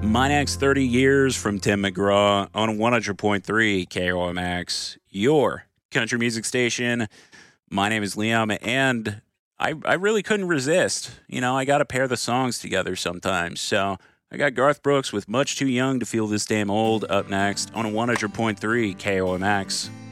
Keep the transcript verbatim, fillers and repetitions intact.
My Next thirty Years from Tim McGraw on one hundred point three K O M X, your country music station. My name is Liam, and I, I really couldn't resist. You know, I got to pair the songs together sometimes. So I got Garth Brooks with Much Too Young to Feel This Damn Old up next on one hundred point three K O M X.